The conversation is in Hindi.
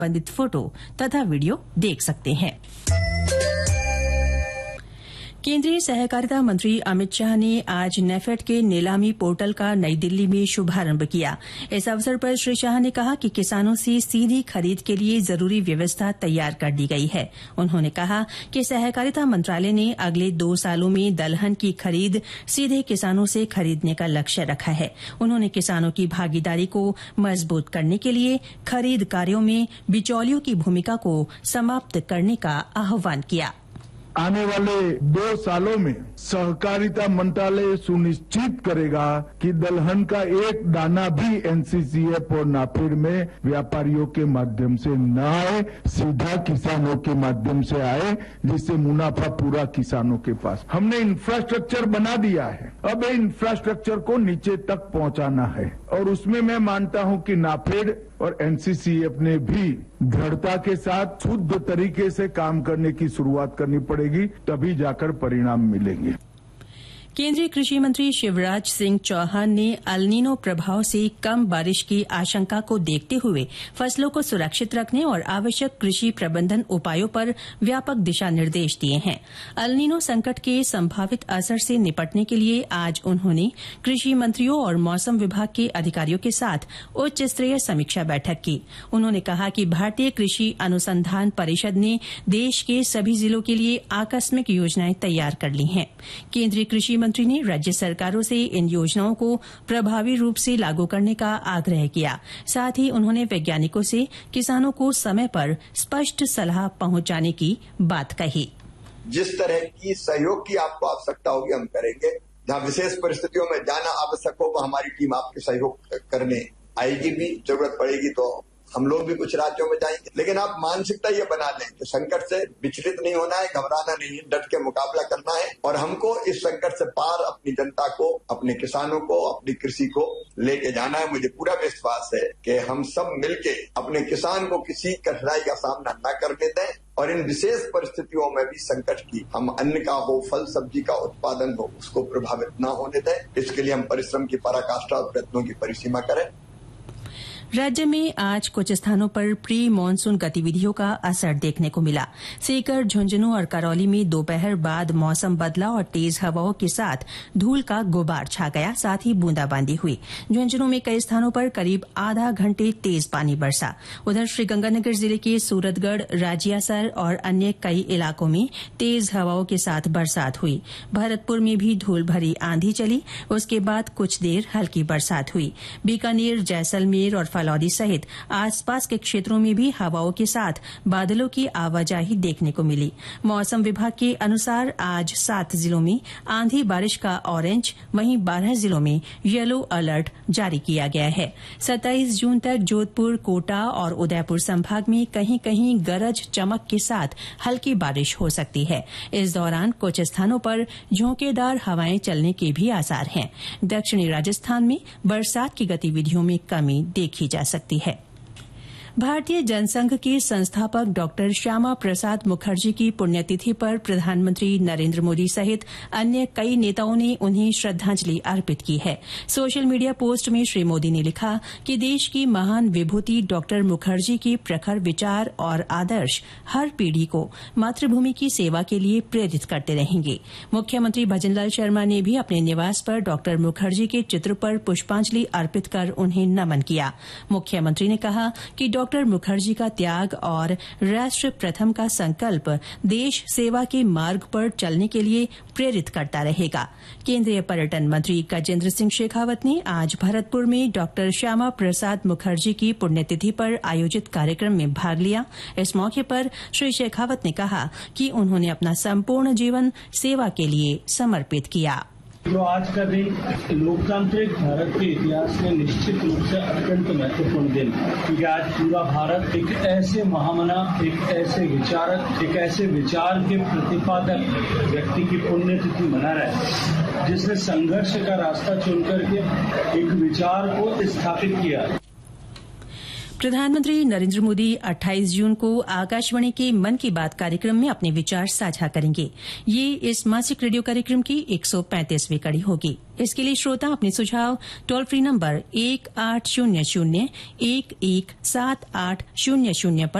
संबंधित फोटो तथा वीडियो देख सकते हैं। केंद्रीय सहकारिता मंत्री अमित शाह ने आज नेफेड के नीलामी पोर्टल का नई दिल्ली में शुभारंभ किया। इस अवसर पर श्री शाह ने कहा कि किसानों से सीधी खरीद के लिए जरूरी व्यवस्था तैयार कर दी गई है। उन्होंने कहा कि सहकारिता मंत्रालय ने अगले 2 सालों में दलहन की खरीद सीधे किसानों से खरीदने का लक्ष्य रखा है। उन्होंने किसानों की भागीदारी को मजबूत करने के लिए खरीद कार्यों में बिचौलियों की भूमिका को समाप्त करने का आह्वान किया। आने वाले 2 सालों में सहकारिता मंत्रालय सुनिश्चित करेगा कि दलहन का एक दाना भी एनसीसीएफ और नाफेड में व्यापारियों के माध्यम से न आए, सीधा किसानों के माध्यम से आए, जिससे मुनाफा पूरा किसानों के पास। हमने इंफ्रास्ट्रक्चर बना दिया है, अब ये इंफ्रास्ट्रक्चर को नीचे तक पहुंचाना है और उसमें मैं मानता हूं कि नाफेड और एनसीसीएफ ने भी दृढ़ता के साथ शुद्ध तरीके से काम करने की शुरुआत करनी पड़ेगी, तभी जाकर परिणाम मिलेंगे। केंद्रीय कृषि मंत्री शिवराज सिंह चौहान ने अल-नीनो प्रभाव से कम बारिश की आशंका को देखते हुए फसलों को सुरक्षित रखने और आवश्यक कृषि प्रबंधन उपायों पर व्यापक दिशा निर्देश दिए हैं। अल-नीनो संकट के संभावित असर से निपटने के लिए आज उन्होंने कृषि मंत्रियों और मौसम विभाग के अधिकारियों के साथ उच्च स्तरीय समीक्षा बैठक की। उन्होंने कहा कि भारतीय कृषि अनुसंधान परिषद ने देश के सभी जिलों के लिए आकस्मिक योजनाएं तैयार कर ली हैं। केंद्रीय कृषि मंत्री ने राज्य सरकारों से इन योजनाओं को प्रभावी रूप से लागू करने का आग्रह किया। साथ ही उन्होंने वैज्ञानिकों से किसानों को समय पर स्पष्ट सलाह पहुंचाने की बात कही। जिस तरह की सहयोग की आपको आवश्यकता होगी हम करेंगे। जहां विशेष परिस्थितियों में जाना आवश्यक होगा हमारी टीम आपके सहयोग करने आएगी भी, जरूरत पड़ेगी तो हम लोग भी कुछ राज्यों में जाएंगे। लेकिन आप मानसिकता ये बना लें कि संकट से विचलित नहीं होना है, घबराना नहीं है, डट के मुकाबला करना है और हमको इस संकट से पार अपनी जनता को, अपने किसानों को, अपनी कृषि को लेके जाना है। मुझे पूरा विश्वास है कि हम सब मिलके अपने किसान को किसी कठिनाई का सामना न करने दें और इन विशेष परिस्थितियों में भी संकट की हम अन्न का हो, फल सब्जी का उत्पादन हो, उसको प्रभावित न होने दें। इसके लिए हम परिश्रम की पराकाष्ठा और प्रयत्नों की परिसीमा करें। राज्य में आज कुछ स्थानों पर प्री मानसून गतिविधियों का असर देखने को मिला। सीकर, झुंझुनू और करौली में दोपहर बाद मौसम बदला और तेज हवाओं के साथ धूल का गुबार छा गया। साथ ही बूंदाबांदी हुई। झुंझुनू में कई स्थानों पर करीब आधा घंटे तेज पानी बरसा। उधर श्रीगंगानगर जिले के सूरतगढ़, राजियासर और अन्य कई इलाकों में तेज हवाओं के साथ बरसात हुई। भरतपुर में भी धूल भरी आंधी चली। उसके बाद कुछ देर हल्की बरसात हुई। बीकानेर, जैसलमेर और फलौदी सहित आसपास के क्षेत्रों में भी हवाओं के साथ बादलों की आवाजाही देखने को मिली। मौसम विभाग के अनुसार आज 7 जिलों में आंधी बारिश का ऑरेंज, वहीं 12 जिलों में येलो अलर्ट जारी किया गया है। 27 जून तक जोधपुर, कोटा और उदयपुर संभाग में कहीं कहीं गरज चमक के साथ हल्की बारिश हो सकती है। इस दौरान कुछ स्थानों पर झोंकेदार हवाएं चलने के भी आसार हैं। दक्षिणी राजस्थान में बरसात की गतिविधियों में कमी देखी जा सकती है। भारतीय जनसंघ के संस्थापक डॉक्टर श्यामा प्रसाद मुखर्जी की पुण्यतिथि पर प्रधानमंत्री नरेंद्र मोदी सहित अन्य कई नेताओं ने उन्हें श्रद्धांजलि अर्पित की है। सोशल मीडिया पोस्ट में श्री मोदी ने लिखा कि देश की महान विभूति डॉक्टर मुखर्जी के प्रखर विचार और आदर्श हर पीढ़ी को मातृभूमि की सेवा के लिए प्रेरित करते रहेंगे। मुख्यमंत्री भजनलाल शर्मा ने भी अपने निवास पर डॉक्टर मुखर्जी के चित्र पर पुष्पांजलि अर्पित कर उन्हें नमन किया। मुख्यमंत्री ने कहा कि डॉक्टर मुखर्जी का त्याग और राष्ट्र प्रथम का संकल्प देश सेवा के मार्ग पर चलने के लिए प्रेरित करता रहेगा। केंद्रीय पर्यटन मंत्री गजेंद्र सिंह शेखावत ने आज भरतपुर में डॉक्टर श्यामा प्रसाद मुखर्जी की पुण्यतिथि पर आयोजित कार्यक्रम में भाग लिया। इस मौके पर श्री शेखावत ने कहा कि उन्होंने अपना संपूर्ण जीवन सेवा के लिए समर्पित किया। जो आज का दिन लोकतांत्रिक भारत के इतिहास में निश्चित रूप से अत्यंत महत्वपूर्ण दिन, क्योंकि आज पूरा भारत एक ऐसे महामना, एक ऐसे विचारक, एक ऐसे विचार के प्रतिपादक व्यक्ति की पुण्यतिथि मना रहा है, जिसने संघर्ष का रास्ता चुन करके एक विचार को स्थापित किया। प्रधानमंत्री नरेन्द्र मोदी 28 जून को आकाशवाणी के मन की बात कार्यक्रम में अपने विचार साझा करेंगे। ये इस मासिक रेडियो कार्यक्रम की 135वीं कड़ी होगी। इसके लिए श्रोता अपने सुझाव टोल फ्री नंबर 1800 117800 पर